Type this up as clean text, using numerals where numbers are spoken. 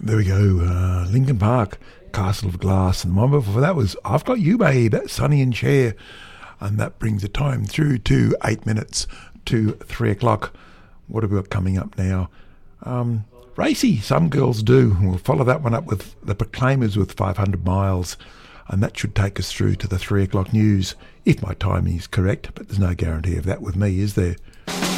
There we go. Linkin Park, Castle of Glass. And the one before that was I've Got You, Babe, Sonny and Cher. And that brings the time through to 8 minutes to 3 o'clock. What have we got coming up now? Racy, Some Girls Do. We'll follow that one up with the Proclaimers with 500 Miles. And that should take us through to the 3 o'clock news, if my timing is correct. But there's no guarantee of that with me, is there?